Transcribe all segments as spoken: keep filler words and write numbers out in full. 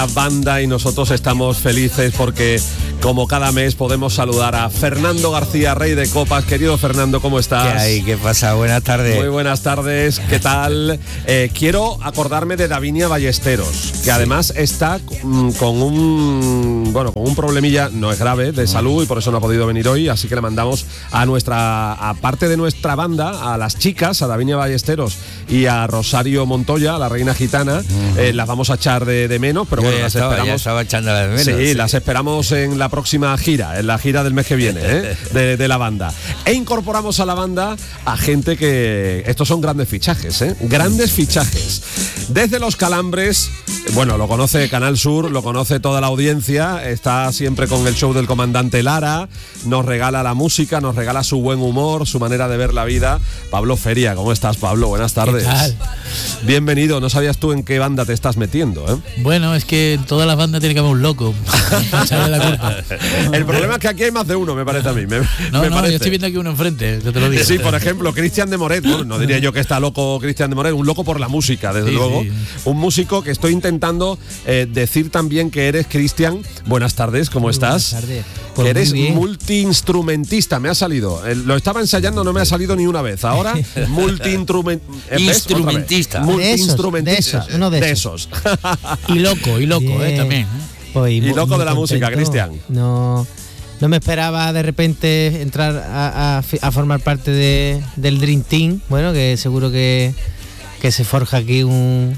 Banda y nosotros estamos felices porque como cada mes podemos saludar a Fernando García, Rey de Copas. Querido Fernando, ¿cómo estás? ¿Qué hay? ¿Qué pasa? Buenas tardes. Muy buenas tardes, ¿qué tal? Eh, quiero acordarme de Davinia Ballesteros, que además está mm, con un bueno con un problemilla, no es grave, de salud, y por eso no ha podido venir hoy, así que le mandamos a nuestra, aparte de nuestra banda, a las chicas, a Davinia Ballesteros y a Rosario Montoya, la reina gitana, uh-huh. eh, las vamos a echar de, de menos, pero bueno, ya las estaba, esperamos. Ya estaba echándolas de menos. Sí, sí, las esperamos en la próxima gira, en la gira del mes que viene, ¿eh? de, de la banda. E incorporamos a la banda a gente que... Estos son grandes fichajes, ¿eh? Grandes fichajes. Desde Los Calambres, bueno, lo conoce Canal Sur, lo conoce toda la audiencia, está siempre con el show del comandante Lara, nos regala la música, nos regala su buen humor, su manera de ver la vida. Pablo Feria, ¿cómo estás, Pablo? Buenas tardes. ¿Qué tal? Bienvenido, no sabías tú en qué banda te estás metiendo, ¿eh? Bueno, es que en todas las bandas tiene que haber un loco. La culpa. El problema es que aquí hay más de uno, me parece a mí. Me, no, me no, parece. Yo estoy viendo aquí uno enfrente, yo te lo digo. Sí, por ejemplo, Cristian de Moret. Bueno, no diría yo que está loco Cristian de Moret, un loco por la música, desde sí, luego. Sí. Un músico que estoy intentando eh, decir también que eres, Cristian. Buenas tardes, ¿cómo Muy estás? Buenas tardes. Pues que eres multiinstrumentista, me ha salido. Eh, lo estaba ensayando, no me ha salido ni una vez. Ahora, multiinstrumentista. Instrumentista. Multiinstrumentista. De esos, uno de de esos. esos. Y loco, y loco, eh, también. Pues, y muy, loco muy de la contento. música, Cristian. No, no me esperaba de repente entrar a, a, a formar parte de, del Dream Team. Bueno, que seguro que, que se forja aquí un,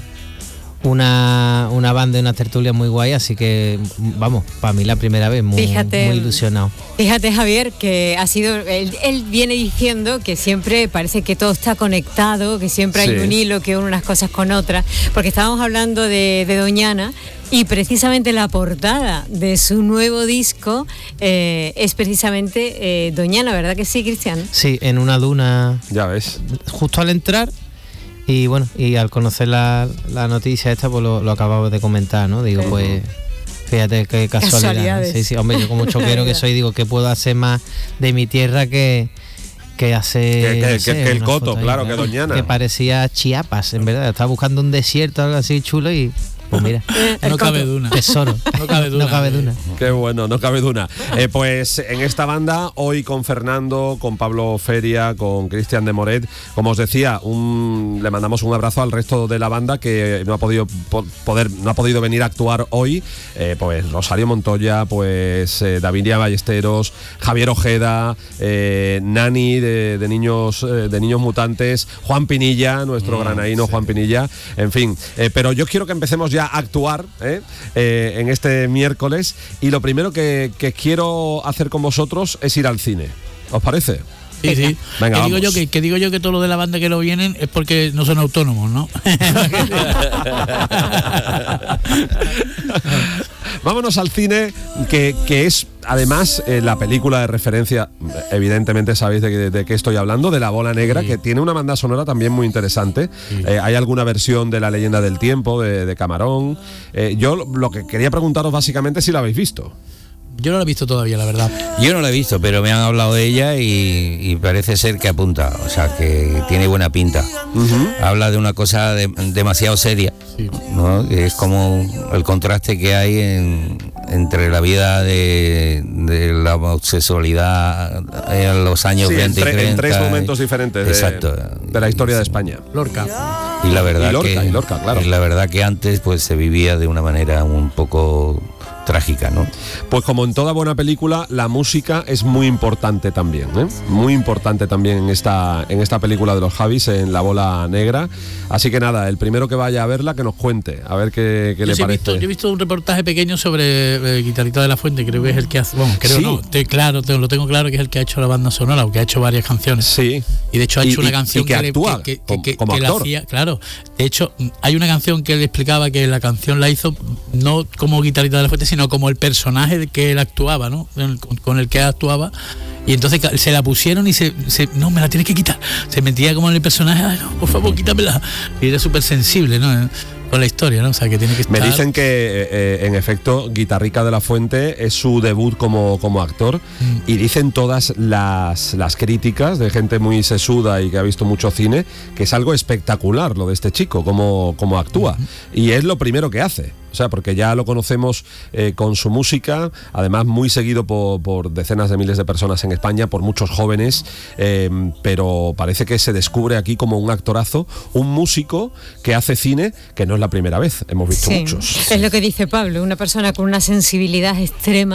una, una banda y una tertulia muy guay. Así que, vamos, para mí la primera vez, muy, fíjate, muy ilusionado. Fíjate, Javier, que ha sido, él, él viene diciendo que siempre parece que todo está conectado, que siempre hay sí. un hilo que une unas cosas con otras, porque estábamos hablando de, de Doñana. Y precisamente la portada de su nuevo disco eh, es precisamente eh, Doñana, ¿verdad que sí, Cristian? Sí, en una duna. Ya ves. Justo al entrar. Y bueno, y al conocer la, la noticia esta, pues lo, lo acabamos de comentar, ¿no? Digo, pues, fíjate qué casualidad. ¿No? Sí, sí, hombre, yo como choquero que soy, digo, que puedo hacer más de mi tierra que... que hace que, que, no sé, que, que el Coto, ahí, claro, ¿no? que Doñana. Que parecía Chiapas, en verdad. Estaba buscando un desierto, algo así chulo y... Pues mira, no cabe duna. Tesoro. No cabe duna. No cabe duna. Qué bueno, no cabe duna. Eh, pues en esta banda, hoy con Fernando, con Pablo Feria, con Cristian de Moret, como os decía, un, le mandamos un abrazo al resto de la banda que no ha podido po- poder, no ha podido venir a actuar hoy. Eh, pues Rosario Montoya, pues eh, Davinia Ballesteros, Javier Ojeda, eh, Nani de, de niños eh, de niños mutantes, Juan Pinilla, nuestro mm, granaíno sí. Juan Pinilla, en fin. Eh, pero yo quiero que empecemos ya a actuar ¿eh? Eh, en este miércoles, y lo primero que, que quiero hacer con vosotros es ir al cine. ¿Os parece? Sí, sí. Venga, que, digo yo que, que digo yo que todo lo de la banda que lo vienen es porque no son autónomos, ¿no? Vámonos al cine, que, que es además eh, la película de referencia, evidentemente sabéis de, de, de qué estoy hablando, de La Bola Negra, sí. que tiene una banda sonora también muy interesante. Sí. Eh, hay alguna versión de La Leyenda del Tiempo, de, de Camarón. Eh, yo lo que quería preguntaros básicamente es si la habéis visto. Yo no la he visto todavía, la verdad. Yo no la he visto, pero me han hablado de ella y, y parece ser que apunta, o sea, que tiene buena pinta. Uh-huh. Habla de una cosa de, demasiado seria, sí. ¿no? Que es como el contraste que hay en, entre la vida de, de la homosexualidad en los años sí, veinte en tre- y treinta. En tres momentos diferentes de, exacto, de la historia de España. Lorca. Y la verdad, y Lorca, que, y Lorca, claro. y la verdad que antes pues se vivía de una manera un poco... trágica, ¿no? Pues como en toda buena película, la música es muy importante también, ¿eh? Muy importante también en esta, en esta película de los Javis, en La Bola Negra. Así que nada, el primero que vaya a verla, que nos cuente, a ver qué, qué yo le sí parece. He visto, yo he visto un reportaje pequeño sobre eh, Guitarrita de la Fuente, creo que es el que hace, bueno, creo ¿Sí? no, te, claro, te, lo tengo claro que es el que ha hecho la banda sonora, o que ha hecho varias canciones. Sí. Y de hecho ha hecho y, una y, canción y que, que actúa le, que, como, que, como que actor. La hacía, claro. De hecho, hay una canción que él explicaba que la canción la hizo no como Guitarrita de la Fuente, sino como el personaje que él actuaba, ¿no? Con, con el que actuaba. Y entonces se la pusieron y se, se no, me la tienes que quitar. Se metía como en el personaje, ay, no, por favor, quítamela. Y era súper sensible, ¿no? Con la historia, ¿no? O sea, que tiene que estar... Me dicen que, eh, en efecto, Guitarrica de la Fuente es su debut como, como actor, mm. y dicen todas las, las críticas de gente muy sesuda y que ha visto mucho cine, que es algo espectacular lo de este chico, cómo, cómo actúa. Mm. Y es lo primero que hace. O sea, porque ya lo conocemos eh, con su música, además muy seguido por, por decenas de miles de personas en España, por muchos jóvenes, eh, pero parece que se descubre aquí como un actorazo, un músico que hace cine, que no es la primera vez, hemos visto sí, muchos. es lo que dice Pablo, una persona con una sensibilidad extrema